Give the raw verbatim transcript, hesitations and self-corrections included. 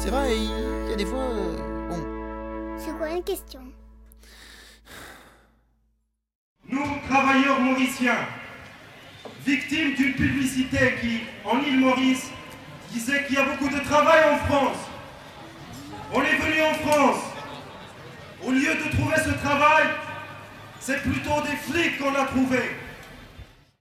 c'est vrai, il y a des fois... euh, bon... C'est quoi la question? Nous, travailleurs mauriciens, victimes d'une publicité qui, en île Maurice, disait qu'il y a beaucoup de travail en France. On est venu en France. Au lieu de trouver ce travail, c'est plutôt des flics qu'on a trouvé.